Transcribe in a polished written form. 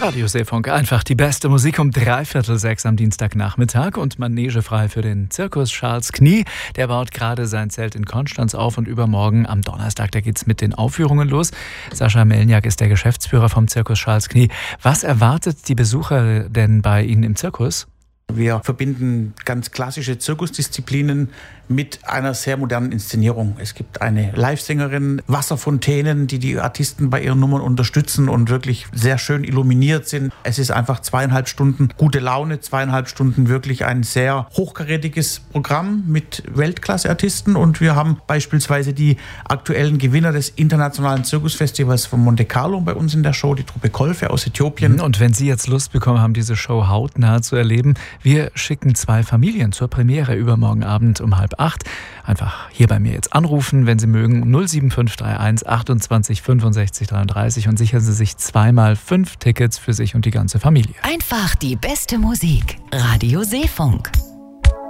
Radio Seefunk, einfach die beste Musik um 5:45 am Dienstagnachmittag und manegefrei für den Zirkus Charles Knie. Der baut gerade sein Zelt in Konstanz auf und übermorgen am Donnerstag, da geht's mit den Aufführungen los. Sascha Melniak ist der Geschäftsführer vom Zirkus Charles Knie. Was erwartet die Besucher denn bei Ihnen im Zirkus? Wir verbinden ganz klassische Zirkusdisziplinen mit einer sehr modernen Inszenierung. Es gibt eine Livesängerin, Wasserfontänen, die die Artisten bei ihren Nummern unterstützen und wirklich sehr schön illuminiert sind. Es ist einfach 2,5 Stunden gute Laune, 2,5 Stunden wirklich ein sehr hochkarätiges Programm mit Weltklasse-Artisten. Und wir haben beispielsweise die aktuellen Gewinner des internationalen Zirkusfestivals von Monte Carlo bei uns in der Show, die Truppe Kolfe aus Äthiopien. Und wenn Sie jetzt Lust bekommen haben, diese Show hautnah zu erleben, wir schicken 2 Familien zur Premiere übermorgen Abend um 7:30. Einfach hier bei mir jetzt anrufen, wenn Sie mögen, 07531 28 65 33 und sichern Sie sich 2x5 Tickets für sich und die ganze Familie. Einfach die beste Musik. Radio Seefunk.